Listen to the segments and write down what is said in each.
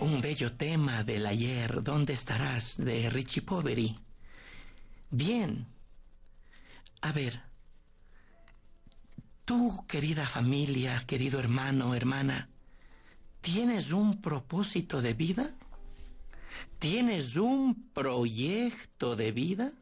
Un bello tema del ayer, ¿dónde estarás?, de Richie Poveri. Bien, a ver, tú, querida familia, querido hermano, hermana, ¿tienes un propósito de vida? ¿Tienes un proyecto de vida?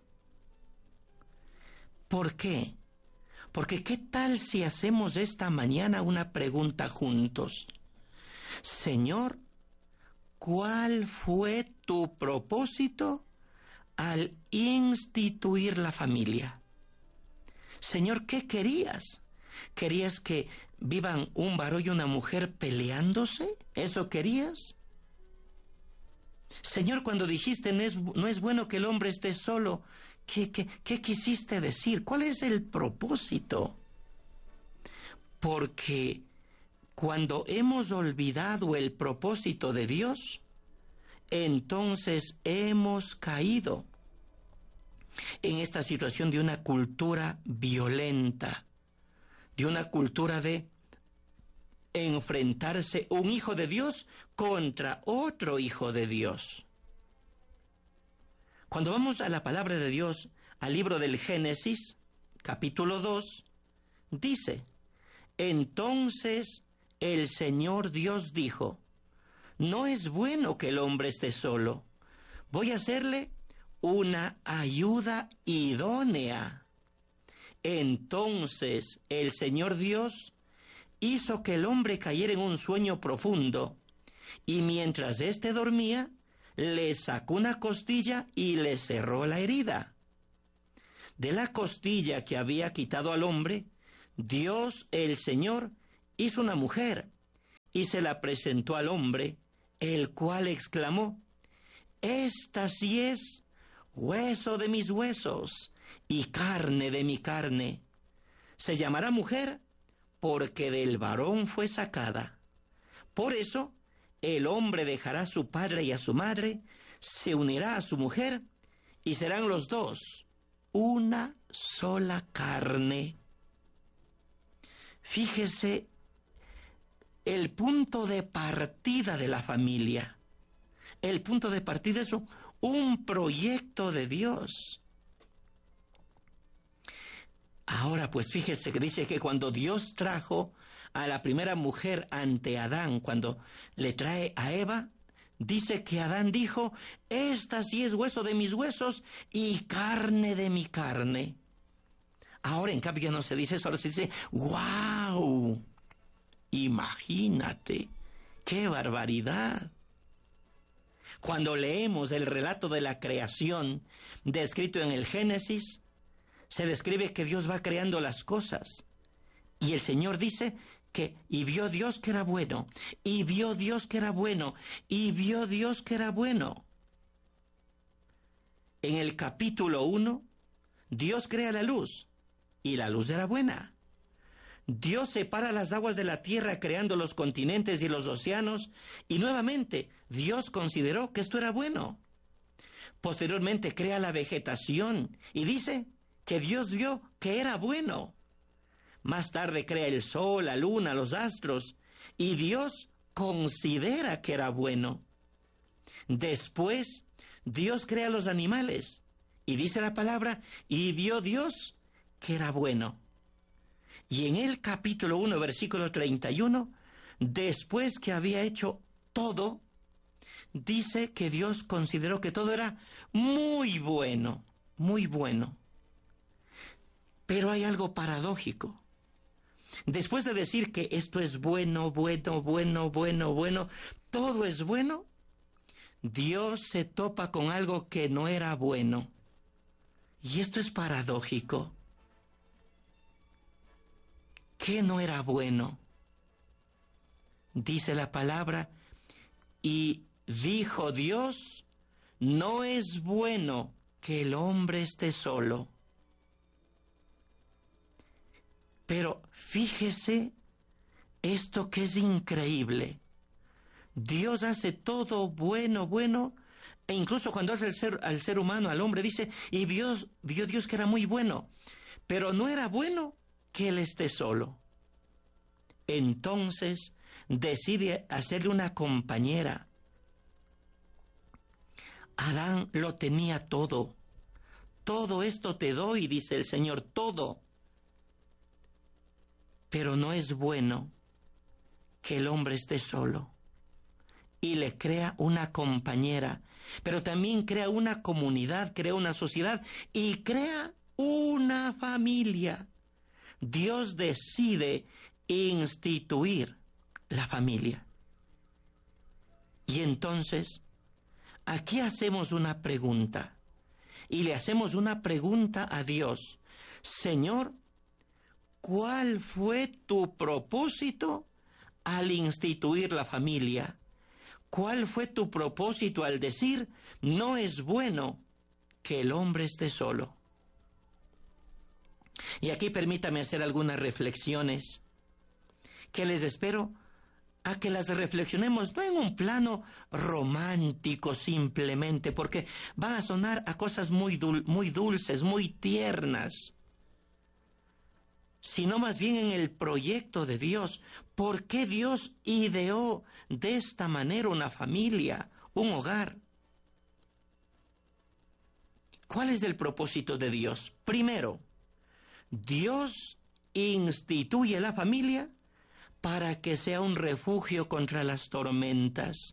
¿Por qué? Porque ¿qué tal si hacemos esta mañana una pregunta juntos? Señor, ¿cuál fue tu propósito al instituir la familia? Señor, ¿qué querías? ¿Querías que vivan un varón y una mujer peleándose? ¿Eso querías? Señor, cuando dijiste no es bueno que el hombre esté solo, ¿qué quisiste decir? ¿Cuál es el propósito? Porque cuando hemos olvidado el propósito de Dios, entonces hemos caído en esta situación de una cultura violenta, de una cultura de enfrentarse un hijo de Dios contra otro hijo de Dios. Cuando vamos a la palabra de Dios, al libro del Génesis, capítulo 2, dice: entonces el Señor Dios dijo, no es bueno que el hombre esté solo, voy a hacerle una ayuda idónea. Entonces el Señor Dios hizo que el hombre cayera en un sueño profundo, y mientras éste dormía, le sacó una costilla y le cerró la herida. De la costilla que había quitado al hombre, Dios el Señor hizo una mujer y se la presentó al hombre, el cual exclamó: esta sí es hueso de mis huesos y carne de mi carne. Se llamará mujer porque del varón fue sacada. Por eso el hombre dejará a su padre y a su madre, se unirá a su mujer y serán los dos una sola carne. Fíjese el punto de partida de la familia. El punto de partida es un proyecto de Dios. Ahora, pues fíjese que dice que cuando Dios trajo a la primera mujer ante Adán, cuando le trae a Eva, dice que Adán dijo: esta sí es hueso de mis huesos y carne de mi carne. Ahora, en cambio, no se dice eso, ahora se dice: ¡wow! Imagínate, ¡qué barbaridad! Cuando leemos el relato de la creación descrito en el Génesis, se describe que Dios va creando las cosas. Y el Señor dice que, y vio Dios que era bueno, y vio Dios que era bueno, y vio Dios que era bueno. En el capítulo 1, Dios crea la luz, y la luz era buena. Dios separa las aguas de la tierra creando los continentes y los océanos, y nuevamente Dios consideró que esto era bueno. Posteriormente crea la vegetación, y dice que Dios vio que era bueno. Más tarde crea el sol, la luna, los astros, y Dios considera que era bueno. Después, Dios crea los animales, y dice la palabra: y vio Dios que era bueno. Y en el capítulo 1, versículo 31, después que había hecho todo, dice que Dios consideró que todo era muy bueno, muy bueno. Pero hay algo paradójico. Después de decir que esto es bueno, bueno, bueno, bueno, bueno, todo es bueno, Dios se topa con algo que no era bueno. Y esto es paradójico. ¿Qué no era bueno? Dice la palabra: y dijo Dios, no es bueno que el hombre esté solo. Pero fíjese esto que es increíble. Dios hace todo bueno, bueno, e incluso cuando hace al ser humano, al hombre, dice: y vio Dios que era muy bueno, pero no era bueno que él esté solo. Entonces decide hacerle una compañera. Adán lo tenía todo. Todo esto te doy, dice el Señor, todo. Pero no es bueno que el hombre esté solo. Y le crea una compañera, pero también crea una comunidad, crea una sociedad y crea una familia. Dios decide instituir la familia. Y entonces, aquí hacemos una pregunta. Y le hacemos una pregunta a Dios. Señor, ¿cuál fue tu propósito al instituir la familia? ¿Cuál fue tu propósito al decir, no es bueno que el hombre esté solo? Y aquí permítame hacer algunas reflexiones que les espero a que las reflexionemos, no en un plano romántico simplemente, porque van a sonar a cosas muy dulces, muy tiernas, sino más bien en el proyecto de Dios. ¿Por qué Dios ideó de esta manera una familia, un hogar? ¿Cuál es el propósito de Dios? Primero, Dios instituye la familia para que sea un refugio contra las tormentas.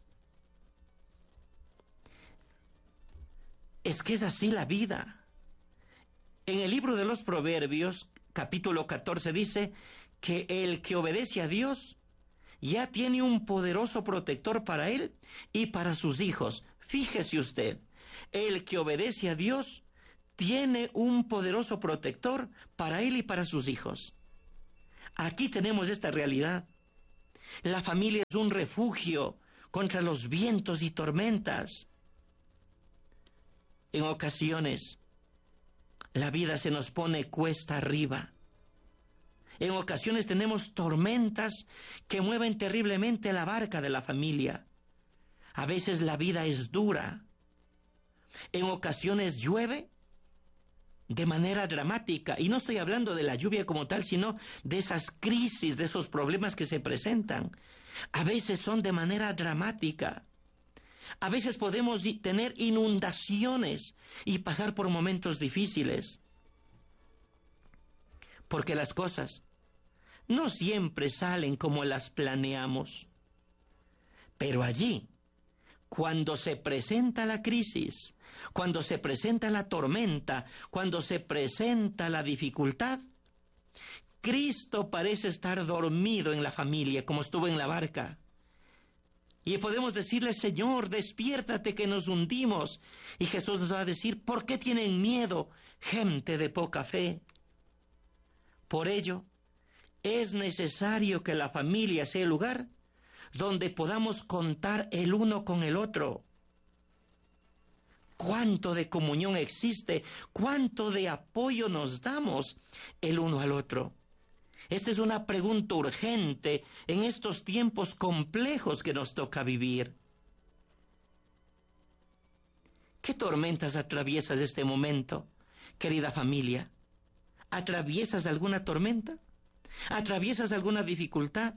Es que es así la vida. En el libro de los Proverbios, capítulo 14, dice que el que obedece a Dios ya tiene un poderoso protector para él y para sus hijos. Fíjese usted, el que obedece a Dios tiene un poderoso protector para él y para sus hijos. Aquí tenemos esta realidad. La familia es un refugio contra los vientos y tormentas. En ocasiones, la vida se nos pone cuesta arriba. En ocasiones tenemos tormentas que mueven terriblemente la barca de la familia. A veces la vida es dura. En ocasiones llueve de manera dramática. Y no estoy hablando de la lluvia como tal, sino de esas crisis, de esos problemas que se presentan. A veces son de manera dramática. A veces podemos tener inundaciones y pasar por momentos difíciles. Porque las cosas no siempre salen como las planeamos. Pero allí, cuando se presenta la crisis, cuando se presenta la tormenta, cuando se presenta la dificultad, Cristo parece estar dormido en la familia, como estuvo en la barca. Y podemos decirle, Señor, despiértate que nos hundimos. Y Jesús nos va a decir, ¿por qué tienen miedo, gente de poca fe? Por ello, es necesario que la familia sea el lugar donde podamos contar el uno con el otro. ¿Cuánto de comunión existe? ¿Cuánto de apoyo nos damos el uno al otro? Esta es una pregunta urgente en estos tiempos complejos que nos toca vivir. ¿Qué tormentas atraviesas este momento, querida familia? ¿Atraviesas alguna tormenta? ¿Atraviesas alguna dificultad?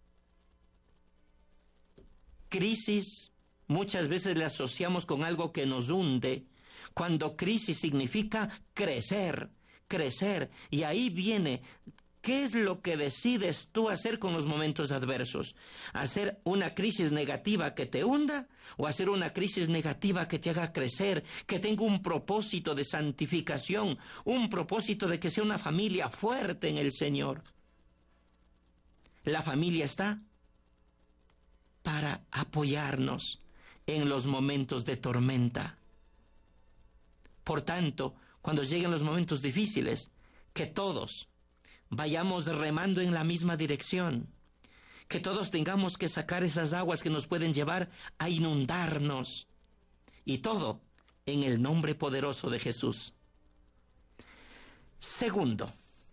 Crisis muchas veces le asociamos con algo que nos hunde, cuando crisis significa crecer, y ahí viene, ¿qué es lo que decides tú hacer con los momentos adversos? ¿Hacer una crisis negativa que te hunda o hacer una crisis negativa que te haga crecer, que tenga un propósito de santificación, un propósito de que sea una familia fuerte en el Señor? La familia está para apoyarnos en los momentos de tormenta. Por tanto, cuando lleguen los momentos difíciles, que todos vayamos remando en la misma dirección, que todos tengamos que sacar esas aguas que nos pueden llevar a inundarnos, y todo en el nombre poderoso de Jesús. Segundo,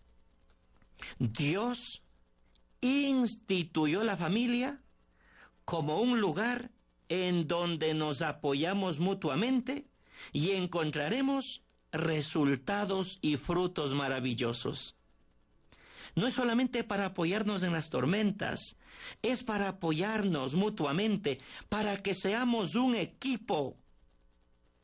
Dios instituyó la familia como un lugar en donde nos apoyamos mutuamente y encontraremos resultados y frutos maravillosos. No es solamente para apoyarnos en las tormentas, es para apoyarnos mutuamente, para que seamos un equipo.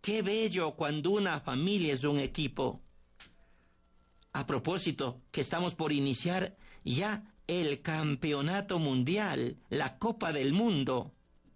Qué bello cuando una familia es un equipo. A propósito, que estamos por iniciar ya el campeonato mundial, la Copa del Mundo.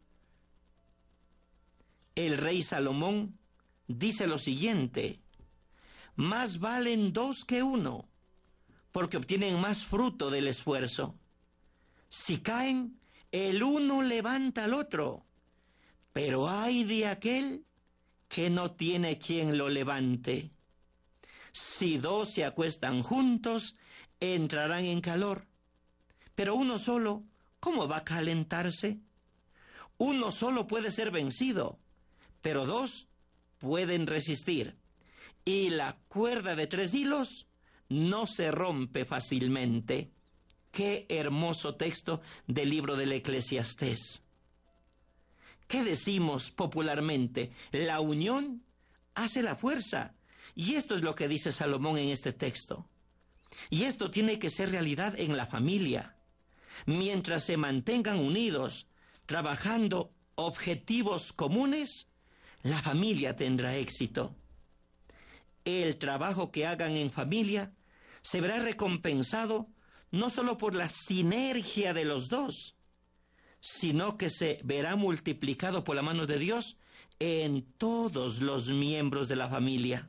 El rey Salomón dice lo siguiente: más valen 2 que 1, porque obtienen más fruto del esfuerzo. Si caen, el uno levanta al otro, pero ay de aquel que no tiene quien lo levante. Si 2 se acuestan juntos, entrarán en calor, pero uno solo, ¿cómo va a calentarse? Uno solo puede ser vencido, pero 2 pueden resistir. Y la cuerda de 3 hilos no se rompe fácilmente. Qué hermoso texto del libro del Eclesiastés. ¿Qué decimos popularmente? La unión hace la fuerza. Y esto es lo que dice Salomón en este texto. Y esto tiene que ser realidad en la familia. Mientras se mantengan unidos, trabajando objetivos comunes, la familia tendrá éxito. El trabajo que hagan en familia se verá recompensado no solo por la sinergia de los dos, sino que se verá multiplicado por la mano de Dios en todos los miembros de la familia.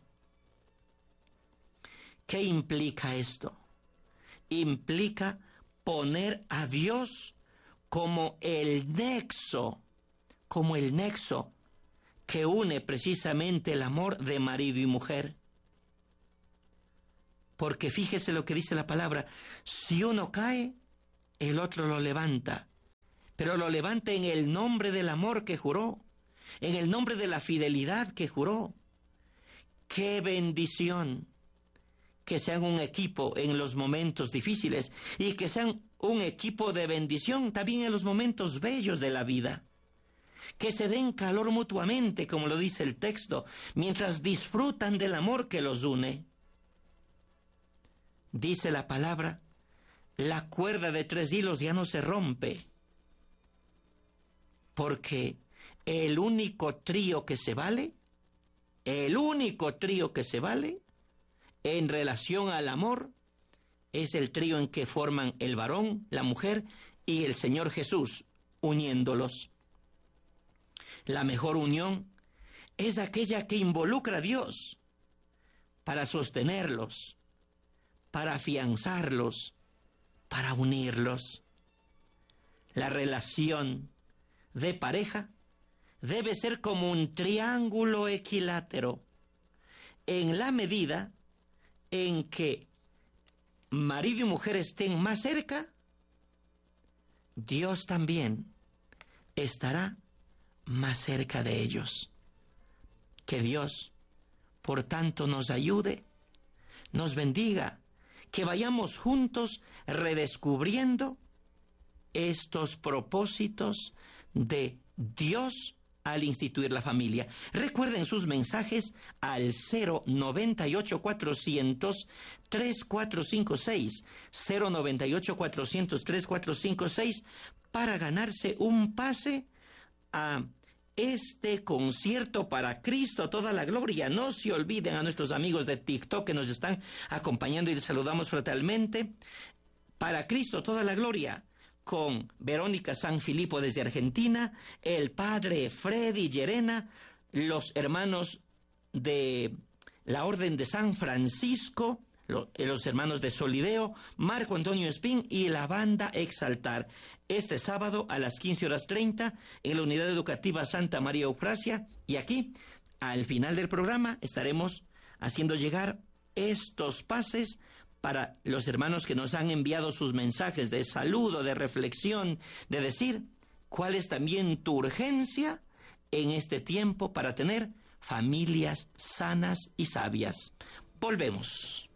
¿Qué implica esto? Implica poner a Dios como el nexo que une precisamente el amor de marido y mujer. Porque fíjese lo que dice la palabra: si uno cae, el otro lo levanta, pero lo levanta en el nombre del amor que juró, en el nombre de la fidelidad que juró. ¡Qué bendición! Que sean un equipo en los momentos difíciles y que sean un equipo de bendición también en los momentos bellos de la vida. Que se den calor mutuamente, como lo dice el texto, mientras disfrutan del amor que los une. Dice la palabra: la cuerda de 3 hilos ya no se rompe, porque el único trío que se vale en relación al amor es el trío en que forman el varón, la mujer y el Señor Jesús, uniéndolos. La mejor unión es aquella que involucra a Dios para sostenerlos, para afianzarlos, para unirlos. La relación de pareja debe ser como un triángulo equilátero, en la medida en que marido y mujer estén más cerca, Dios también estará más cerca de ellos. Que Dios, por tanto, nos ayude, nos bendiga, que vayamos juntos redescubriendo estos propósitos de Dios al instituir la familia. Recuerden sus mensajes al 098-400-3456, 098-400-3456, para ganarse un pase a este concierto para Cristo toda la gloria. No se olviden a nuestros amigos de TikTok que nos están acompañando y les saludamos fraternalmente. Para Cristo toda la gloria, con Verónica Sanfilippo desde Argentina, el padre Freddy Llerena, los hermanos de la Orden de San Francisco, los hermanos de Solideo, Marco Antonio Espín y la banda Exaltar. Este sábado a las 15:30 en la Unidad Educativa Santa María Eufrasia. Y aquí, al final del programa, estaremos haciendo llegar estos pases para los hermanos que nos han enviado sus mensajes de saludo, de reflexión, de decir cuál es también tu urgencia en este tiempo para tener familias sanas y sabias. Volvemos.